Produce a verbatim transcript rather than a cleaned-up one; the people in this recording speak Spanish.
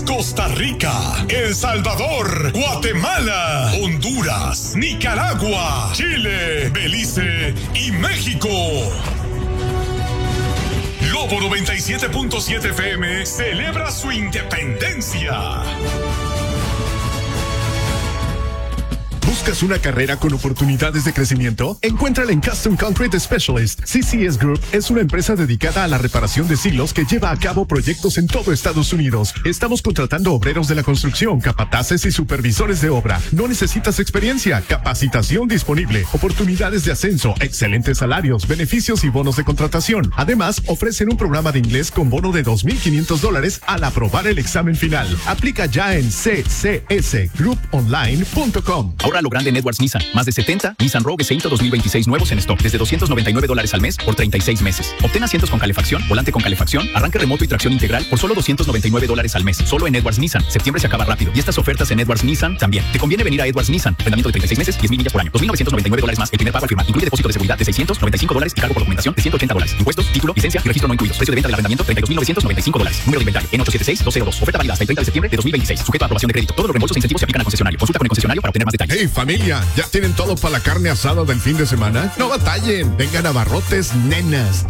Costa Rica, El Salvador, Guatemala, Honduras, Nicaragua, Chile, Belice y México. Lobo noventa y siete punto siete F M celebra su independencia. ¿Buscas una carrera con oportunidades de crecimiento? Encuéntrala en Custom Concrete Specialist. C C S Group es una empresa dedicada a la reparación de silos que lleva a cabo proyectos en todo Estados Unidos. Estamos contratando obreros de la construcción, capataces y supervisores de obra. No necesitas experiencia, capacitación disponible, oportunidades de ascenso, excelentes salarios, beneficios y bonos de contratación. Además, ofrecen un programa de inglés con bono de dos mil quinientos dólares al aprobar el examen final. Aplica ya en c c s group online punto com. Ahora lo grande en Edwards Nissan. Más de setenta Nissan Rogue S I dos mil veintiséis nuevos en stock desde doscientos noventa y nueve dólares al mes por treinta y seis meses. Obtén asientos con calefacción, volante con calefacción, arranque remoto y tracción integral por solo doscientos noventa y nueve dólares al mes. Solo en Edwards Nissan. Septiembre se acaba rápido. Y estas ofertas en Edwards Nissan también. Te conviene venir a Edwards Nissan. Rendimiento de treinta y seis meses, diez mil millas por año. dos mil novecientos noventa y nueve dólares más. El primer pago al firmar. Incluye depósito de seguridad de seiscientos noventa y cinco dólares y cargo por documentación de ciento ochenta dólares. Impuestos, título, licencia y registro no incluidos. Precio de venta del arrendamiento treinta y dos mil novecientos noventa y cinco dólares. Número de inventario N ocho siete seis dos cero dos. Oferta válida hasta el treinta de septiembre de dos mil veintiséis. Sujeto a aprobación de crédito. Todos los reembolsos e incentivos se aplican al concesionario. Consulta con el concesionario para obtener más detalles. Hey familia, ¿ya tienen todo para la carne asada del fin de semana? No batallen, vengan a Barrotes Nenas.